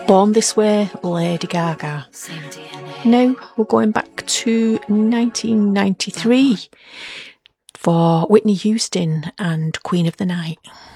Born This Way, Lady Gaga. Now we're going back to 1993 for Whitney Houston and Queen of the Night.